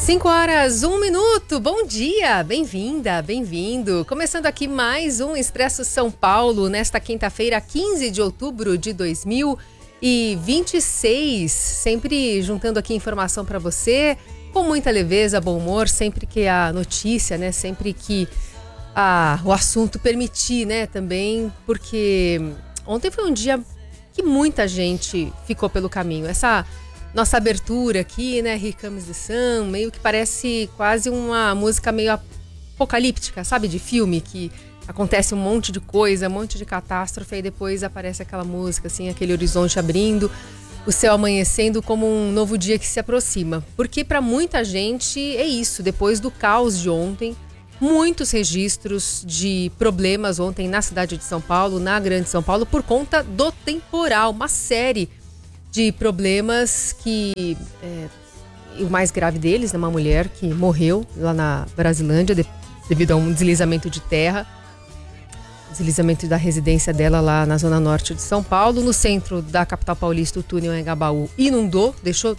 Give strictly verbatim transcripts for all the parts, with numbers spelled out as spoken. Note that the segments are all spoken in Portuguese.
Cinco horas, um minuto. Bom dia, bem-vinda, bem-vindo. Começando aqui mais um Expresso São Paulo, nesta quinta-feira, quinze de outubro de dois mil e vinte e seis. Sempre juntando aqui informação para você, com muita leveza, bom humor, sempre que a notícia, né, sempre que a, o assunto permitir, né, também, porque ontem foi um dia que muita gente ficou pelo caminho. Essa nossa abertura aqui, né, Here Comes the Sun, meio que parece quase uma música meio apocalíptica, sabe, de filme, que acontece um monte de coisa, um monte de catástrofe, e depois aparece aquela música, assim, aquele horizonte abrindo, o céu amanhecendo como um novo dia que se aproxima. Porque para muita gente é isso, depois do caos de ontem, muitos registros de problemas ontem na cidade de São Paulo, na Grande São Paulo, por conta do temporal, uma série de problemas que, é, o mais grave deles, né, uma mulher que morreu lá na Brasilândia de, devido a um deslizamento de terra, deslizamento da residência dela lá na zona norte de São Paulo. No centro da capital paulista, o túnel Anhangabaú inundou, deixou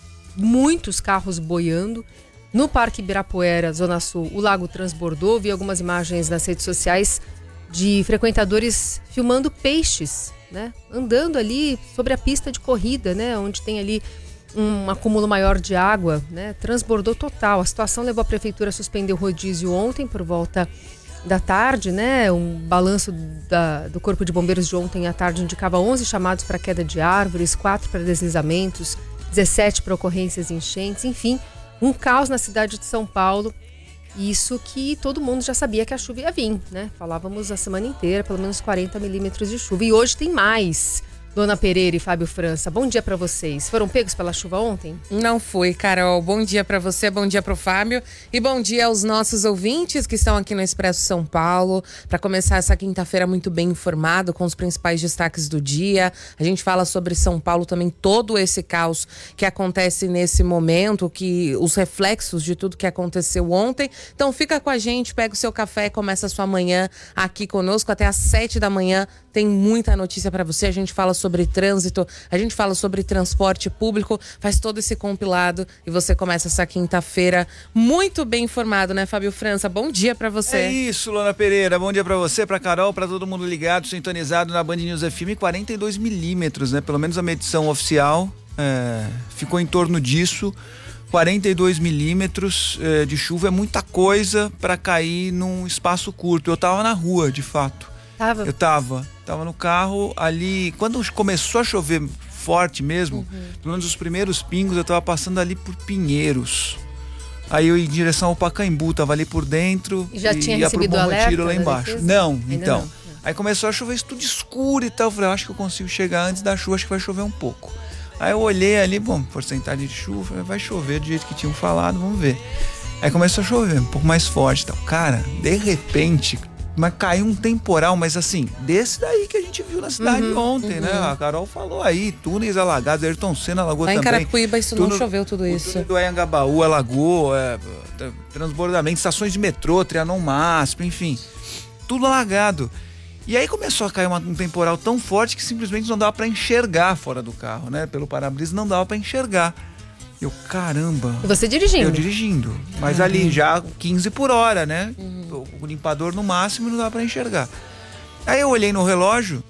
muitos carros boiando. No Parque Ibirapuera, zona sul, o lago transbordou. Vi algumas imagens nas redes sociais de frequentadores filmando peixes, né, andando ali sobre a pista de corrida, né, onde tem ali um acúmulo maior de água, né, transbordou total. A situação levou a prefeitura a suspender o rodízio ontem por volta da tarde, né, um balanço da, do Corpo de Bombeiros de ontem à tarde indicava onze chamados para queda de árvores, quatro para deslizamentos, dezessete para ocorrências de enchentes, enfim, um caos na cidade de São Paulo. Isso que todo mundo já sabia que a chuva ia vir, né? Falávamos a semana inteira, pelo menos quarenta milímetros de chuva. E hoje tem mais. Dona Pereira e Fábio França, bom dia pra vocês. Foram pegos pela chuva ontem? Não fui, Carol. Bom dia pra você, bom dia pro Fábio e bom dia aos nossos ouvintes que estão aqui no Expresso São Paulo para começar essa quinta-feira muito bem informado com os principais destaques do dia. A gente fala sobre São Paulo também, todo esse caos que acontece nesse momento, que os reflexos de tudo que aconteceu ontem. Então fica com a gente, pega o seu café, começa a sua manhã aqui conosco até às sete da manhã. Tem muita notícia para você. A gente fala sobre trânsito, a gente fala sobre transporte público, faz todo esse compilado e você começa essa quinta-feira muito bem informado, né, Fábio França? Bom dia para você. É isso, Lona Pereira. Bom dia para você, para Carol, para todo mundo ligado, sintonizado na Band News F M. quarenta e dois milímetros, né? Pelo menos a medição oficial é, ficou em torno disso. quarenta e dois milímetros é, de chuva é muita coisa para cair num espaço curto. Eu tava na rua, de fato. Tava? Eu tava. Tava no carro ali. Quando começou a chover forte mesmo, uhum. pelo menos os primeiros pingos, eu tava passando ali por Pinheiros. Aí eu ia em direção ao Pacaembu, tava ali por dentro. E já e tinha ia pro recebido Bom alerta Retiro lá embaixo. Defesa? Não, Ainda então. não. Aí começou a chover isso tudo escuro e tal. Eu falei, acho que eu consigo chegar antes da chuva, acho que vai chover um pouco. Aí eu olhei ali, bom, porcentagem de chuva, vai chover do jeito que tinham falado, vamos ver. Aí começou a chover, um pouco mais forte e tal. Cara, de repente, mas caiu um temporal, mas assim, desse daí que a gente viu na cidade uhum, ontem, uhum. né? A Carol falou aí, túneis alagados, Ayrton Senna alagou Lá também. Em Carapicuíba isso Túnel, não choveu tudo isso. O túnel do Anhangabaú alagou, é, transbordamento, estações de metrô, Trianon Masp, enfim, tudo alagado. E aí começou a cair uma, um temporal tão forte que simplesmente não dava pra enxergar fora do carro, né? Pelo para-brisa não dava pra enxergar. Eu, caramba. E você dirigindo? Eu dirigindo. Mas uhum. ali já quinze por hora, né? Uhum. O limpador no máximo não dá pra enxergar. Aí eu olhei no relógio,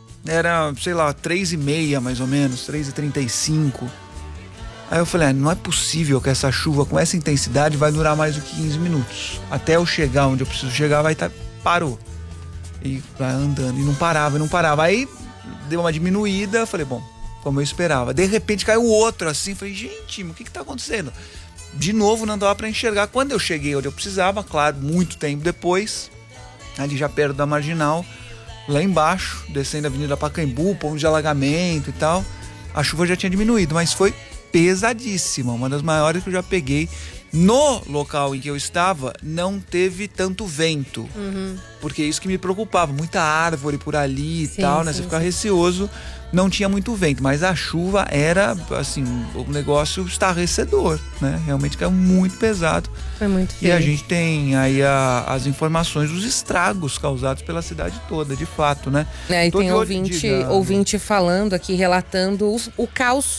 era, sei lá, três e meia mais ou menos, três e trinta e cinco. Aí eu falei, ah, não é possível que essa chuva com essa intensidade vai durar mais do que quinze minutos. Até eu chegar onde eu preciso chegar, vai estar... Parou. E vai andando, e não parava, e não parava. Aí deu uma diminuída, falei, bom, como eu esperava. De repente caiu outro assim, falei, gente, o que que tá acontecendo? De novo não dava pra enxergar. Quando eu cheguei onde eu precisava, claro, muito tempo depois, ali já perto da Marginal, lá embaixo, descendo a Avenida Pacaembu, ponto de alagamento e tal, a chuva já tinha diminuído, mas foi pesadíssima, uma das maiores que eu já peguei. No local em que eu estava, não teve tanto vento, uhum. porque é isso que me preocupava, muita árvore por ali e sim, tal, né? Sim, você fica receoso, não tinha muito vento, mas a chuva era, assim, um negócio estarrecedor, né? Realmente caiu muito pesado. Foi muito feio. E a gente tem aí a, as informações dos estragos causados pela cidade toda, de fato, né? É, e tem ouvinte, ouvinte falando aqui, relatando o, o caos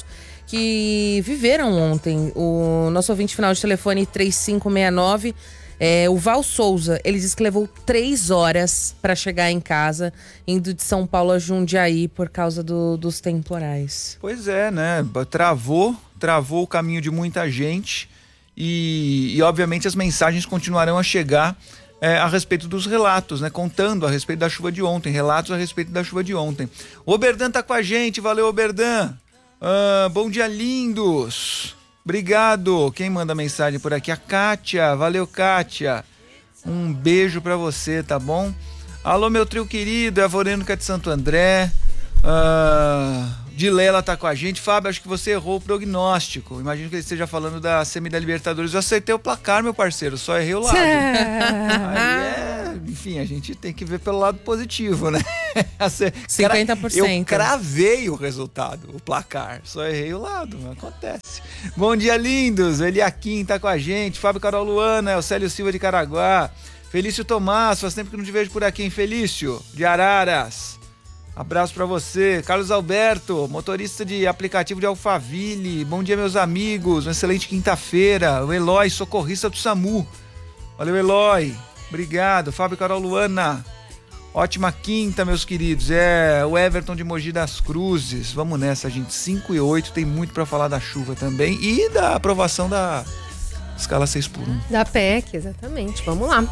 que viveram ontem. O nosso ouvinte final de telefone três cinco seis nove, é, o Val Souza, ele disse que levou três horas para chegar em casa, indo de São Paulo a Jundiaí por causa do, dos temporais. Pois é, né? Travou, travou o caminho de muita gente e, e obviamente as mensagens continuarão a chegar É, a respeito dos relatos, né? Contando a respeito da chuva de ontem, relatos a respeito da chuva de ontem. O Oberdan tá com a gente, valeu, Oberdan. Ah, bom dia, lindos. Obrigado. Quem manda mensagem por aqui? A Kátia, valeu, Kátia. Um beijo pra você, tá bom? Alô, meu trio querido, é a Vorênica de Santo André. Ah, Dilela tá com a gente. Fábio, acho que você errou o prognóstico. Imagino que ele esteja falando da semi da Libertadores. Eu acertei o placar, meu parceiro, só errei o lado. Aí é, enfim, a gente tem que ver pelo lado positivo, né? cinquenta por cento. Eu cravei o resultado, o placar, só errei o lado, acontece. Bom dia, lindos. Eliakim tá com a gente. Fábio, Carol, Luana, o Célio Silva de Caraguá. Felício Tomás, faz tempo que não te vejo por aqui, hein, Felício? De Araras. Abraço pra você. Carlos Alberto, motorista de aplicativo de Alphaville. Bom dia, meus amigos. Uma excelente quinta-feira. O Eloy, socorrista do SAMU. Valeu, Eloy. Obrigado. Fábio, Carol, Luana. Ótima quinta, meus queridos. É o Everton de Mogi das Cruzes. Vamos nessa, gente. cinco e oito. Tem muito pra falar da chuva também. E da aprovação da escala seis por um. Da P E C, exatamente. Vamos lá.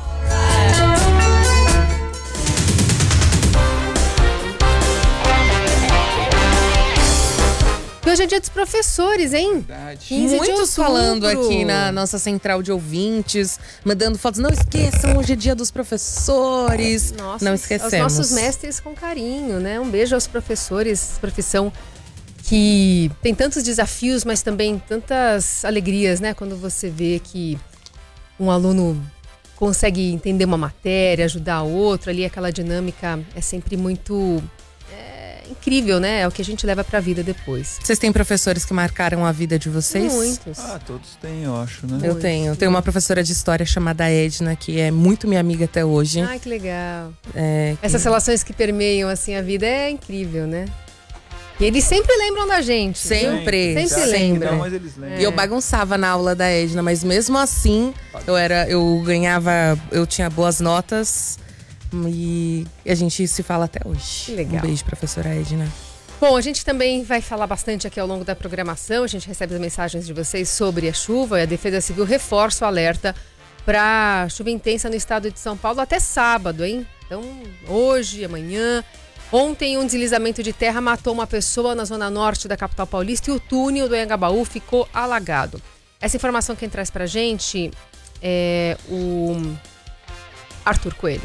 Hoje é dia dos professores, hein? Verdade. Muitos falando aqui na nossa central de ouvintes, mandando fotos. Não esqueçam, hoje é dia dos professores. Nossa, não esquecemos. Aos nossos mestres com carinho, né? Um beijo aos professores, profissão que tem tantos desafios, mas também tantas alegrias, né? Quando você vê que um aluno consegue entender uma matéria, ajudar outro, ali aquela dinâmica é sempre muito... incrível, né? É o que a gente leva pra vida depois. Vocês têm professores que marcaram a vida de vocês? Muitos. Ah, todos têm, eu acho, né? Eu tenho. Tenho uma professora de história chamada Edna, que é muito minha amiga até hoje. Ai, que legal. É, que... Essas relações que permeiam, assim, a vida é incrível, né? E eles sempre lembram da gente. Sempre. Viu? Sempre lembram. Não, mas eles lembram. E eu bagunçava na aula da Edna, mas mesmo assim, eu era, eu ganhava, eu tinha boas notas. E a gente se fala até hoje. Que legal. Um beijo, professora Edna. Bom, a gente também vai falar bastante aqui ao longo da programação. A gente recebe as mensagens de vocês sobre a chuva e a Defesa Civil reforça o alerta para chuva intensa no estado de São Paulo até sábado, hein? Então, hoje, amanhã. Ontem, um deslizamento de terra matou uma pessoa na zona norte da capital paulista e o túnel do Anhangabaú ficou alagado. Essa informação quem traz pra gente é o Arthur Coelho.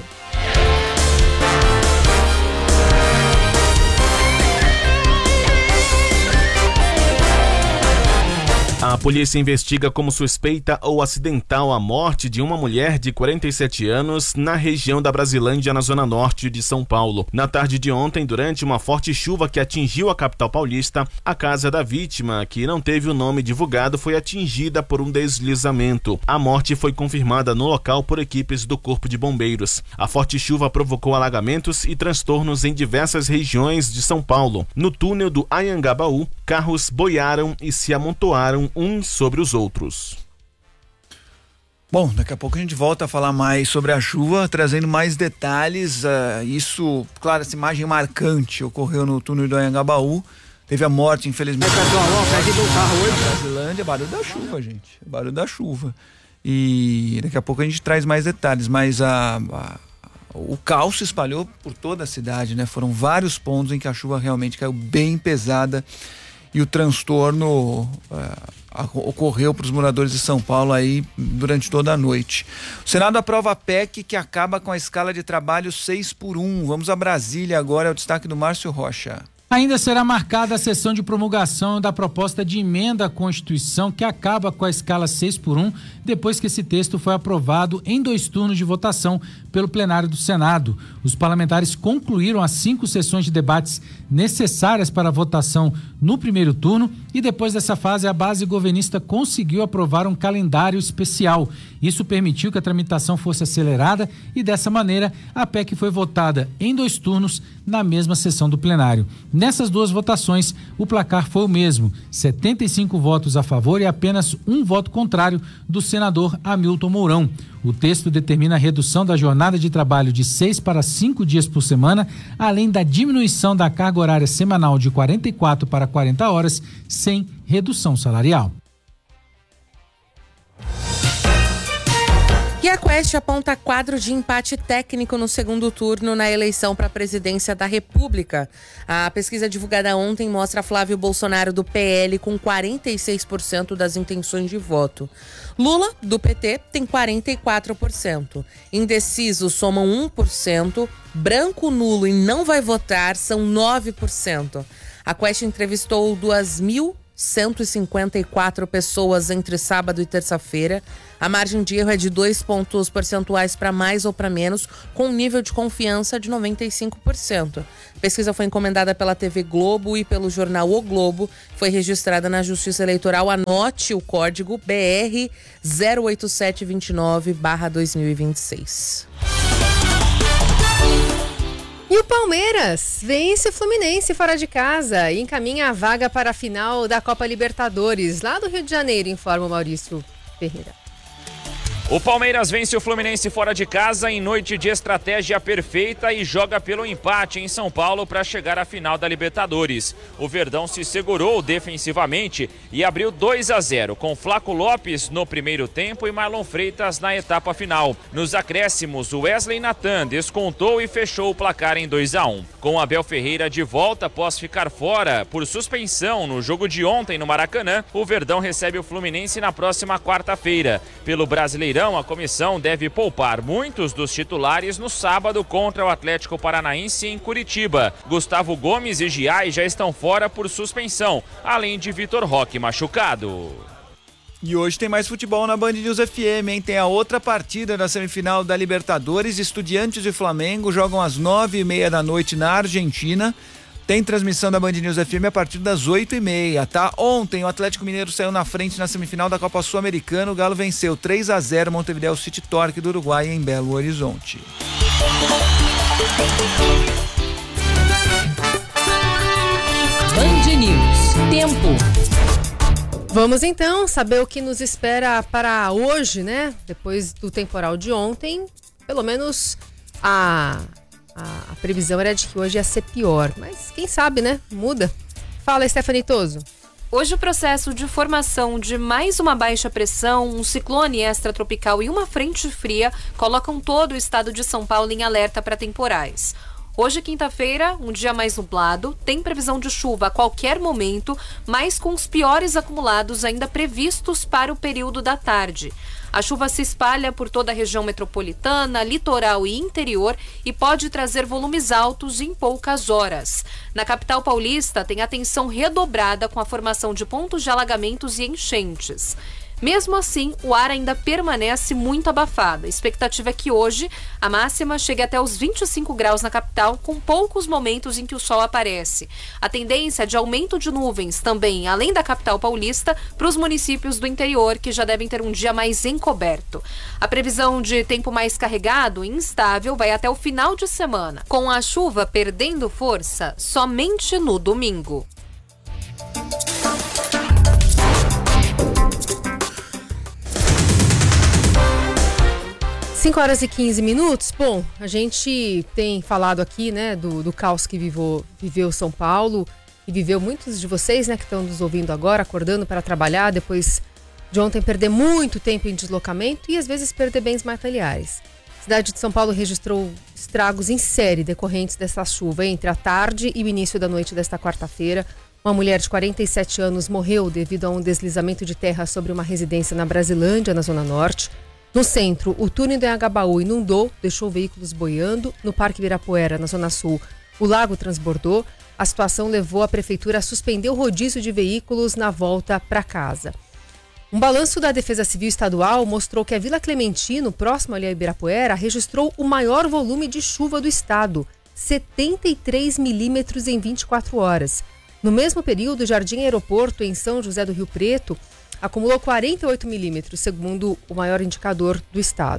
A polícia investiga como suspeita ou acidental a morte de uma mulher de quarenta e sete anos na região da Brasilândia, na zona norte de São Paulo. Na tarde de ontem, durante uma forte chuva que atingiu a capital paulista, a casa da vítima, que não teve o nome divulgado, foi atingida por um deslizamento. A morte foi confirmada no local por equipes do Corpo de Bombeiros. A forte chuva provocou alagamentos e transtornos em diversas regiões de São Paulo. No túnel do Anhangabaú, carros boiaram e se amontoaram uns sobre os outros. Bom, daqui a pouco a gente volta a falar mais sobre a chuva, trazendo mais detalhes. Uh, isso, claro, essa imagem marcante ocorreu no túnel do Anhangabaú. Teve a morte, infelizmente. Na Brasilândia, barulho da chuva, gente. Barulho da chuva. E daqui a pouco a gente traz mais detalhes, mas a, a, o caos se espalhou por toda a cidade, né? Foram vários pontos em que a chuva realmente caiu bem pesada. E o transtorno uh, ocorreu para os moradores de São Paulo aí durante toda a noite. O Senado aprova a P E C que acaba com a escala de trabalho seis por um. Vamos a Brasília agora, é o destaque do Márcio Rocha. Ainda será marcada a sessão de promulgação da proposta de emenda à Constituição que acaba com a escala seis por um, depois que esse texto foi aprovado em dois turnos de votação pelo plenário do Senado. Os parlamentares concluíram as cinco sessões de debates necessárias para a votação no primeiro turno e depois dessa fase a base governista conseguiu aprovar um calendário especial. Isso permitiu que a tramitação fosse acelerada e dessa maneira a P E C foi votada em dois turnos na mesma sessão do plenário. Nessas duas votações, o placar foi o mesmo, setenta e cinco votos a favor e apenas um voto contrário do senador Hamilton Mourão. O texto determina a redução da jornada de trabalho de seis para cinco dias por semana, além da diminuição da carga horária semanal de quarenta e quatro para quarenta horas, sem redução salarial. E a Quest aponta quadro de empate técnico no segundo turno na eleição para a presidência da República. A pesquisa divulgada ontem mostra Flávio Bolsonaro do P L com quarenta e seis por cento das intenções de voto. Lula, do P T, tem quarenta e quatro por cento. Indecisos somam um por cento. Branco, nulo e não vai votar são nove por cento. A Quest entrevistou duas mil cento e cinquenta e quatro pessoas entre sábado e terça-feira. A margem de erro é de dois pontos percentuais para mais ou para menos, com um nível de confiança de noventa e cinco por cento. A pesquisa foi encomendada pela T V Globo e pelo jornal O Globo. Foi registrada na Justiça Eleitoral. Anote o código B R zero oito sete dois nove barra dois mil e vinte e seis. E o Palmeiras vence o Fluminense fora de casa e encaminha a vaga para a final da Copa Libertadores, lá do Rio de Janeiro, informa o Maurício Ferreira. O Palmeiras vence o Fluminense fora de casa em noite de estratégia perfeita e joga pelo empate em São Paulo para chegar à final da Libertadores. O Verdão se segurou defensivamente e abriu dois a zero, com Flaco Lopes no primeiro tempo e Marlon Freitas na etapa final. Nos acréscimos, o Wesley Nathan descontou e fechou o placar em dois a um. Com Abel Ferreira de volta após ficar fora por suspensão no jogo de ontem no Maracanã, o Verdão recebe o Fluminense na próxima quarta-feira. Pelo Brasileirão, a comissão deve poupar muitos dos titulares no sábado contra o Atlético Paranaense em Curitiba. Gustavo Gomes e Giai já estão fora por suspensão, além de Vitor Roque machucado. E hoje tem mais futebol na Band News F M, hein? Tem a outra partida da semifinal da Libertadores. Estudiantes e Flamengo jogam às nove e meia da noite na Argentina. Tem transmissão da Band News F M a partir das oito e meia, tá? Ontem o Atlético Mineiro saiu na frente na semifinal da Copa Sul-Americana. O Galo venceu três a zero Montevideo City Torque do Uruguai em Belo Horizonte. Band News. Tempo. Vamos então saber o que nos espera para hoje, né? Depois do temporal de ontem, pelo menos a... A, a previsão era de que hoje ia ser pior, mas quem sabe, né? Muda. Fala, Stephanie Toso. Hoje o processo de formação de mais uma baixa pressão, um ciclone extratropical e uma frente fria colocam todo o estado de São Paulo em alerta para temporais. Hoje, quinta-feira, um dia mais nublado, tem previsão de chuva a qualquer momento, mas com os piores acumulados ainda previstos para o período da tarde. A chuva se espalha por toda a região metropolitana, litoral e interior e pode trazer volumes altos em poucas horas. Na capital paulista, tem atenção redobrada com a formação de pontos de alagamentos e enchentes. Mesmo assim, o ar ainda permanece muito abafado. A expectativa é que hoje a máxima chegue até os vinte e cinco graus na capital, com poucos momentos em que o sol aparece. A tendência é de aumento de nuvens também, além da capital paulista, para os municípios do interior, que já devem ter um dia mais encoberto. A previsão de tempo mais carregado e instável vai até o final de semana, com a chuva perdendo força somente no domingo. cinco horas e quinze minutos. Bom, a gente tem falado aqui, né, do, do caos que viveu, viveu São Paulo e viveu muitos de vocês, né, que estão nos ouvindo agora, acordando para trabalhar, depois de ontem perder muito tempo em deslocamento e às vezes perder bens materiais. A cidade de São Paulo registrou estragos em série decorrentes dessa chuva entre a tarde e o início da noite desta quarta-feira. Uma mulher de quarenta e sete anos morreu devido a um deslizamento de terra sobre uma residência na Brasilândia, na Zona Norte. No centro, o túnel do Anhangabaú inundou, deixou veículos boiando. No Parque Ibirapuera, na Zona Sul, o lago transbordou. A situação levou a prefeitura a suspender o rodízio de veículos na volta para casa. Um balanço da Defesa Civil Estadual mostrou que a Vila Clementino, próximo ali a Ibirapuera, registrou o maior volume de chuva do estado, setenta e três milímetros em vinte e quatro horas. No mesmo período, o Jardim Aeroporto, em São José do Rio Preto, acumulou quarenta e oito milímetros, segundo o maior indicador do estado.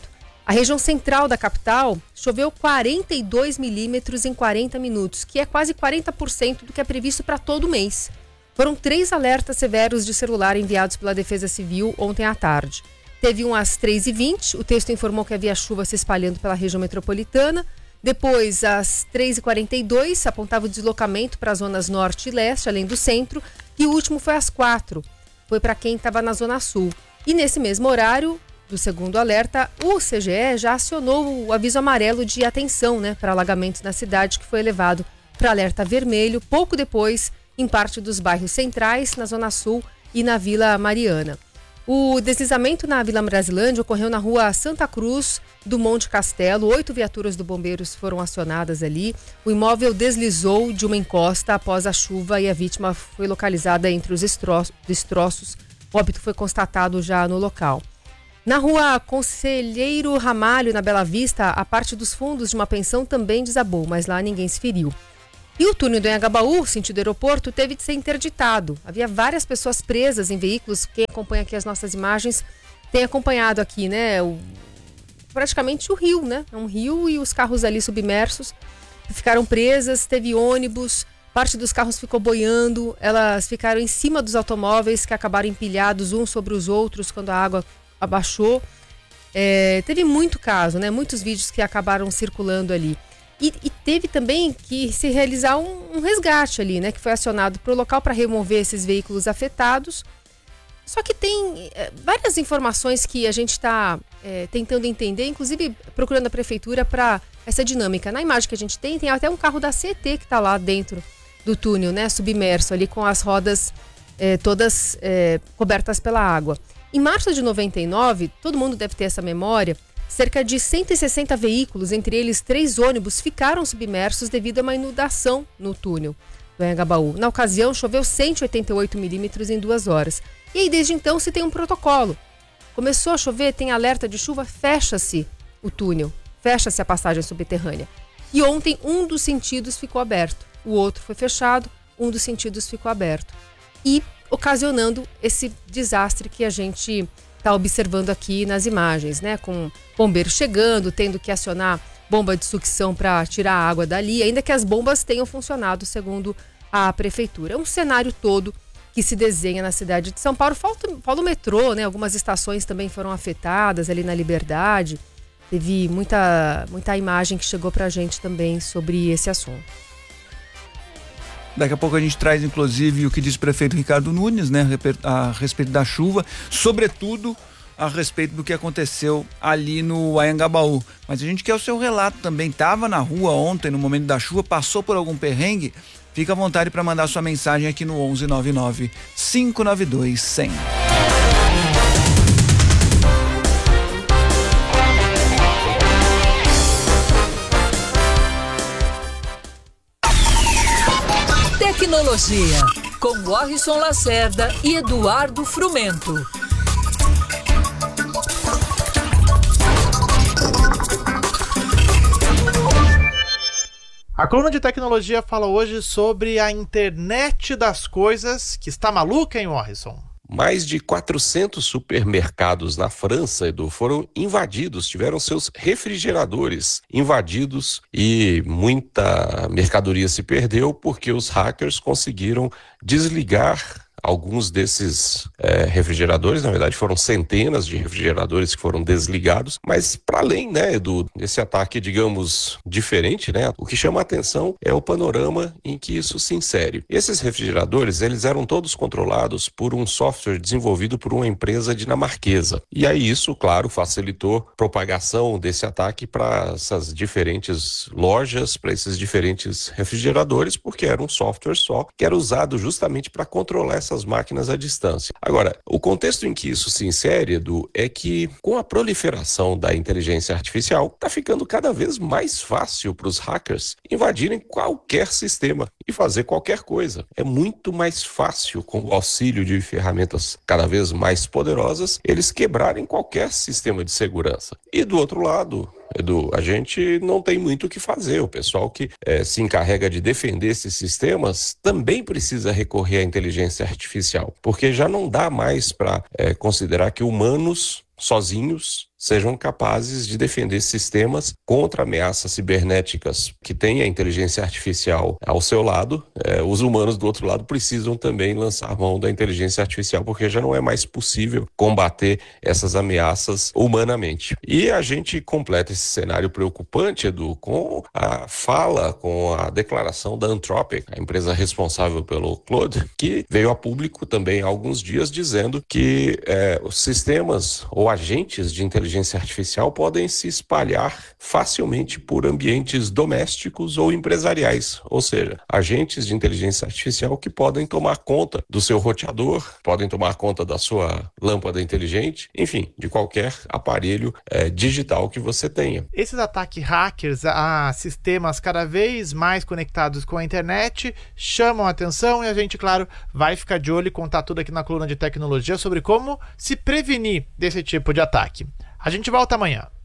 A região central da capital choveu quarenta e dois milímetros em quarenta minutos, que é quase quarenta por cento do que é previsto para todo o mês. Foram três alertas severos de celular enviados pela Defesa Civil ontem à tarde. Teve um às três e vinte, o texto informou que havia chuva se espalhando pela região metropolitana. Depois, às três e quarenta e dois, apontava o deslocamento para as zonas norte e leste, além do centro. E o último foi às quatro, foi para quem estava na zona sul. E nesse mesmo horário do segundo alerta, o C G E já acionou o aviso amarelo de atenção, né, para alagamentos na cidade, que foi elevado para alerta vermelho pouco depois em parte dos bairros centrais, na zona sul e na Vila Mariana. O deslizamento na Vila Brasilândia ocorreu na rua Santa Cruz do Monte Castelo. Oito viaturas do Bombeiros foram acionadas ali. O imóvel deslizou de uma encosta após a chuva e a vítima foi localizada entre os destroços. O óbito foi constatado já no local. Na rua Conselheiro Ramalho, na Bela Vista, a parte dos fundos de uma pensão também desabou, mas lá ninguém se feriu. E o túnel do Anhangabaú, sentido aeroporto, teve de ser interditado. Havia várias pessoas presas em veículos. Quem acompanha aqui as nossas imagens tem acompanhado aqui, né? O, praticamente o rio, né? É um rio e os carros ali submersos ficaram presas. Teve ônibus, parte dos carros ficou boiando. Elas ficaram em cima dos automóveis que acabaram empilhados uns sobre os outros quando a água abaixou. É, teve muito caso, né? Muitos vídeos que acabaram circulando ali. E, e teve também que se realizar um, um resgate ali, né? Que foi acionado para o local para remover esses veículos afetados. Só que tem é, várias informações que a gente está é, tentando entender, inclusive procurando a prefeitura para essa dinâmica. Na imagem que a gente tem, tem até um carro da C E T que está lá dentro do túnel, né? Submerso ali com as rodas é, todas é, cobertas pela água. Em março de noventa e nove, todo mundo deve ter essa memória, cerca de cento e sessenta veículos, entre eles três ônibus, ficaram submersos devido a uma inundação no túnel do Anhangabaú. Na ocasião, choveu cento e oitenta e oito milímetros em duas horas. E aí, desde então, se tem um protocolo. Começou a chover, tem alerta de chuva, fecha-se o túnel, fecha-se a passagem subterrânea. E ontem, um dos sentidos ficou aberto, o outro foi fechado, um dos sentidos ficou aberto. E ocasionando esse desastre que a gente está observando aqui nas imagens, né? Com bombeiros chegando, tendo que acionar bomba de sucção para tirar a água dali, ainda que as bombas tenham funcionado, segundo a prefeitura. É um cenário todo que se desenha na cidade de São Paulo. Falta, falta o metrô, né? Algumas estações também foram afetadas ali na Liberdade. Teve muita, muita imagem que chegou para a gente também sobre esse assunto. Daqui a pouco a gente traz, inclusive, o que diz o prefeito Ricardo Nunes, né, a respeito da chuva, sobretudo a respeito do que aconteceu ali no Anhangabaú. Mas a gente quer o seu relato também. Estava na rua ontem, no momento da chuva, passou por algum perrengue? Fica à vontade para mandar sua mensagem aqui no onze nove nove, cinco nove dois, cem. Tecnologia, com Warrison Lacerda e Eduardo Frumento. A coluna de tecnologia fala hoje sobre a internet das coisas, que está maluca, hein, Warrison? Mais de quatrocentos supermercados na França, Edu, foram invadidos, tiveram seus refrigeradores invadidos e muita mercadoria se perdeu porque os hackers conseguiram desligar alguns desses é, refrigeradores. Na verdade, foram centenas de refrigeradores que foram desligados, mas para além, né, Edu, desse ataque, digamos, diferente, né, o que chama a atenção é o panorama em que isso se insere. Esses refrigeradores, eles eram todos controlados por um software desenvolvido por uma empresa dinamarquesa. E aí isso, claro, facilitou a propagação desse ataque para essas diferentes lojas, para esses diferentes refrigeradores, porque era um software só que era usado justamente para controlar essas máquinas à distância. Agora, o contexto em que isso se insere, Edu, é que com a proliferação da inteligência artificial, está ficando cada vez mais fácil para os hackers invadirem qualquer sistema e fazer qualquer coisa. É muito mais fácil, com o auxílio de ferramentas cada vez mais poderosas, eles quebrarem qualquer sistema de segurança. E do outro lado, Edu, a gente não tem muito o que fazer. O pessoal que é, se encarrega de defender esses sistemas também precisa recorrer à inteligência artificial, porque já não dá mais para é, considerar que humanos sozinhos sejam capazes de defender sistemas contra ameaças cibernéticas que têm a inteligência artificial ao seu lado. É, os humanos do outro lado precisam também lançar mão da inteligência artificial, porque já não é mais possível combater essas ameaças humanamente. E a gente completa esse cenário preocupante, Edu, com a fala, com a declaração da Anthropic, a empresa responsável pelo Claude, que veio a público também há alguns dias dizendo que é, os sistemas ou agentes de inteligência artificial podem se espalhar facilmente por ambientes domésticos ou empresariais, ou seja, agentes de inteligência artificial que podem tomar conta do seu roteador, podem tomar conta da sua lâmpada inteligente, enfim, de qualquer aparelho é, digital que você tenha. Esses ataques hackers a sistemas cada vez mais conectados com a internet chamam a atenção e a gente, claro, vai ficar de olho e contar tudo aqui na coluna de tecnologia sobre como se prevenir desse tipo de ataque. A gente volta amanhã.